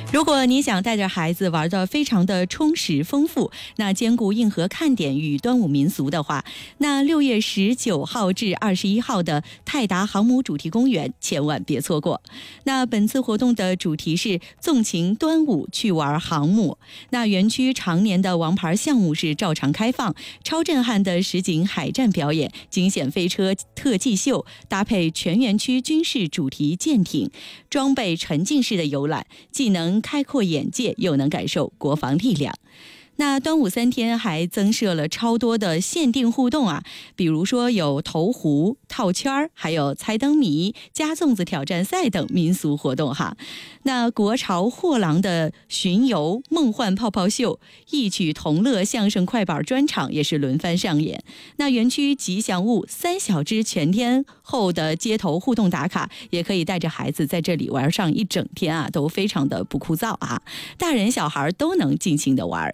如果你想带着孩子玩得非常的充实丰富，那兼顾硬核看点与端午民俗的话，那6月19号至21号的泰达航母主题公园千万别错过。那本次活动的主题是纵情端午去玩航母。那园区常年的王牌项目是照常开放，超震撼的实景海战表演、惊险飞车特技秀，搭配全园区军事主题舰艇，装备沉浸式的游览，既能开阔眼界，又能感受国防力量。那端午3天还增设了超多的限定互动啊，比如说有投壶、套圈，还有猜灯谜、夹粽子挑战赛等民俗活动哈。那国潮货郎的巡游、梦幻泡泡秀、异曲同乐相声快板专场也是轮番上演。那园区吉祥物3小只全天候的街头互动打卡，也可以带着孩子在这里玩上一整天啊，都非常的不枯燥啊，大人小孩都能尽情的玩。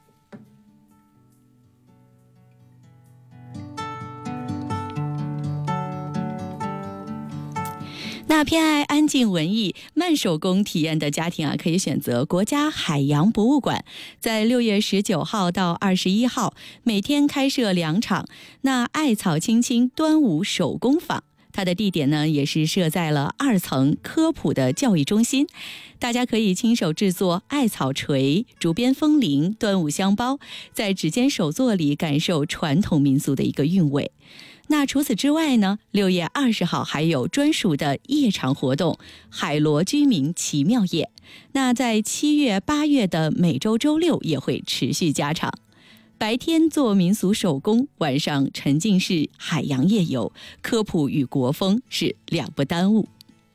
那偏爱安静文艺慢手工体验的家庭啊，可以选择国家海洋博物馆，在6月19号到21号每天开设2场。那艾草青青端午手工坊，它的地点呢也是设在了2层科普的教育中心，大家可以亲手制作艾草锤、竹编风铃、端午香包，在指尖手作里感受传统民俗的一个韵味。那除此之外呢，6月20号还有专属的夜场活动海螺居民奇妙夜，那在7月8月的每周周六也会持续加场。白天做民俗手工，晚上沉浸式海洋夜游，科普与国风是两不耽误。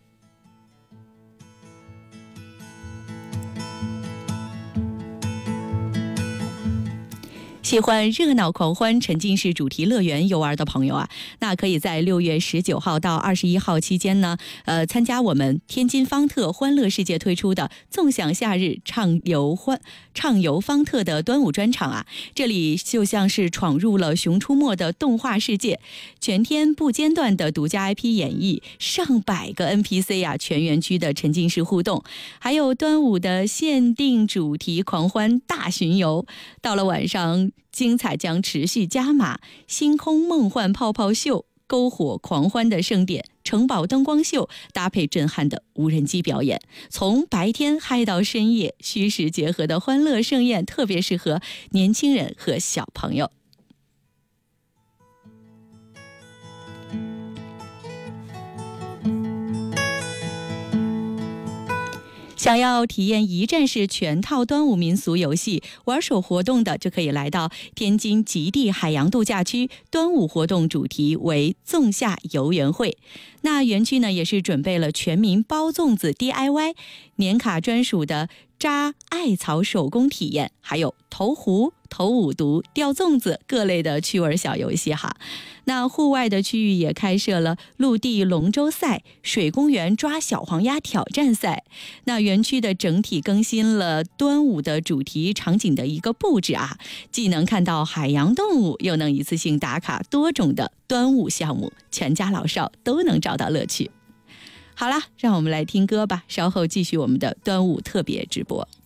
喜欢热闹狂欢沉浸式主题乐园游玩的朋友啊，那可以在6月19号到21号期间呢，参加我们天津方特欢乐世界推出的纵享夏日畅游方特的端午专场啊，这里就像是闯入了熊出没的动画世界，全天不间断的独家 IP 演绎，上百个 NPC 啊，全园区的沉浸式互动，还有端午的限定主题狂欢大巡游，到了晚上精彩将持续加码，星空梦幻泡泡秀、篝火狂欢的盛典、城堡灯光秀，搭配震撼的无人机表演，从白天嗨到深夜，虚实结合的欢乐盛宴，特别适合年轻人和小朋友。想要体验一站式全套端午民俗游戏玩手活动的，就可以来到天津极地海洋度假区，端午活动主题为粽夏游园会。那园区呢也是准备了全民包粽子 DIY 年卡专属的扎艾草手工体验，还有投壶、投五毒、吊粽子各类的趣味小游戏哈。那户外的区域也开设了陆地龙舟赛、水公园抓小黄鸭挑战赛。那园区的整体更新了端午的主题场景的一个布置啊，既能看到海洋动物，又能一次性打卡多种的端午项目，全家老少都能找到乐趣。好啦，让我们来听歌吧，稍后继续我们的端午特别直播。